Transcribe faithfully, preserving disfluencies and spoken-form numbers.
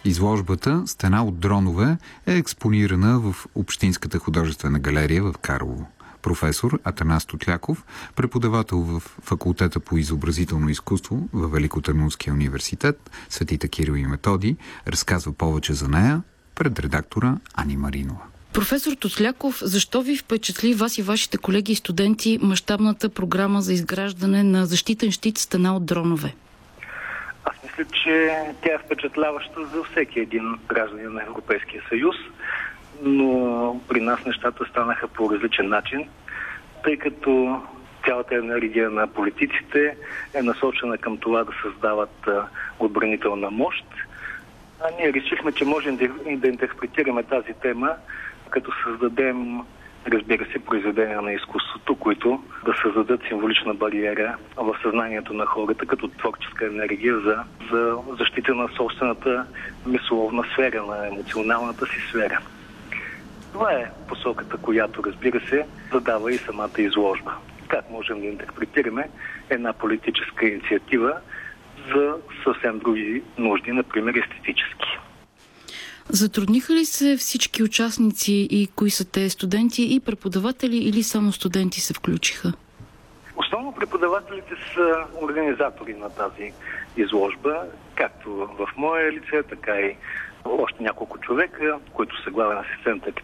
Изложбата «Стена от дронове» е експонирана в Общинската художествена галерия в Карлово. Професор Атанас Тотляков, преподавател в Факултета по изобразително изкуство във Великотърновския университет Светите Кирил и Методий, разказва повече за нея пред редактора Ани Маринова. Професор Тотляков, защо ви впечатли вас и вашите колеги и студенти мащабната програма за изграждане на защитен щит «Стена от дронове»? Аз мисля, че тя е впечатляваща за всеки един гражданин на Европейския съюз, но при нас нещата станаха по различен начин, тъй като цялата енергия на политиците е насочена към това да създават отбранителна мощ. А ние решихме, че можем да интерпретираме тази тема, като създадем, разбира се, произведения на изкуството, които да създадат символична бариера в съзнанието на хората, като творческа енергия за, за защита на собствената мисловна сфера, на емоционалната си сфера. Това е посоката, която, разбира се, задава и самата изложба. Как можем да интерпретираме една политическа инициатива за съвсем други нужди, например естетически. Затрудниха ли се всички участници и кои са те, студенти и преподаватели, или само студенти се включиха? Основно преподавателите са организатори на тази изложба, както в мое лице, така и още няколко човека, които са главен асистент